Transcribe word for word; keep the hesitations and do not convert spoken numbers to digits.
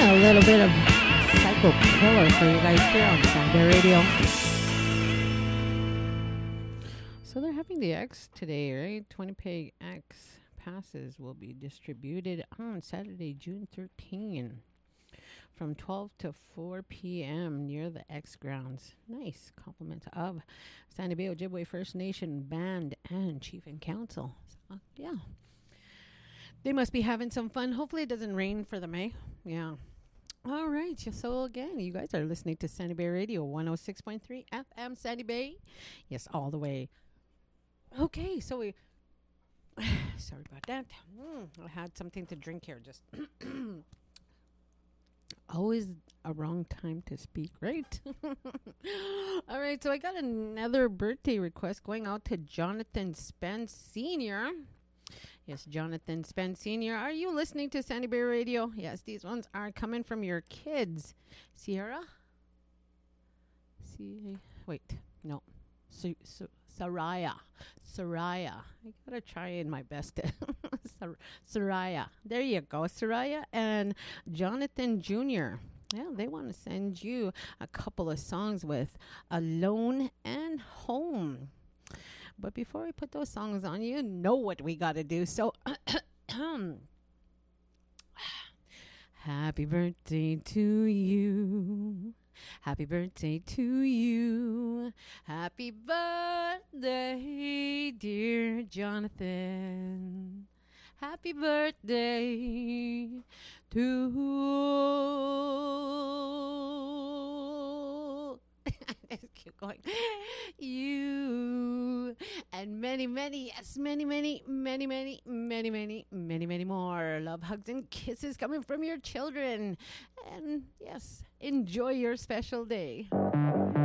A little bit of Psycho Killer for you guys here on Sunday Radio. So they're having the X today, right? twenty Peg X passes will be distributed on Saturday, June thirteenth from twelve to four p.m. near the X grounds. Nice compliments of Sandy Bay Ojibwe First Nation Band and Chief and Council. So, yeah. They must be having some fun. Hopefully it doesn't rain for them, eh? Yeah. All right. So, again, you guys are listening to Sandy Bay Radio, one oh six point three F M Sandy Bay. Yes, all the way. Okay, so we... Sorry about that. Mm, I had something to drink here. Just... Always a wrong time to speak, right? All right, so I got another birthday request going out to Jonathan Spence Senior Yes, Jonathan Spence Senior Are you listening to Sandy Bay Radio? Yes, these ones are coming from your kids. Sierra? See, wait, no. Su- Su- Saraya. Saraya. I gotta try in my best. Sar- Saraya. There you go, Saraya and Jonathan Junior Yeah, they want to send you a couple of songs with Alone and Home. But before we put those songs on, you know what we got to do. So, happy birthday to you. Happy birthday to you. Happy birthday, dear Jonathan. Happy birthday to Let's keep going. You and many, many, yes, many, many, many, many, many, many, many, many more love, hugs, and kisses coming from your children. And yes, enjoy your special day.